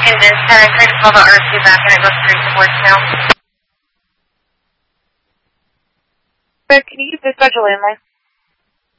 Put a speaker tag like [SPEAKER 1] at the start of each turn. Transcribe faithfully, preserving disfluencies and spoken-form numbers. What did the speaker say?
[SPEAKER 1] Convinced that I tried to call the R two back and it goes straight to voicemail.
[SPEAKER 2] But can you dispatch a landline?